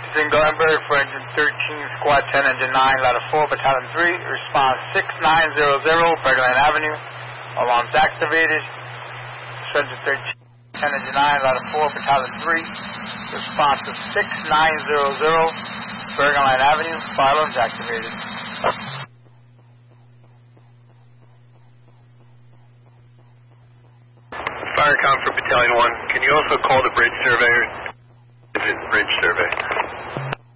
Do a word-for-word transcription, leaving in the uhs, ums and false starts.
Zing Glenberg for Engine thirteen, Squad ten, Engine nine, Ladder four, Battalion three. Response six nine zero zero, Bergenline Avenue. Alarms activated. Engine thirteen, ten, Engine nine, Ladder four, Battalion three. Response to six nine zero zero, Bergenline Avenue. Fire alarms activated. Firecom for Battalion one. Can you also call the bridge surveyor? Is it bridge survey?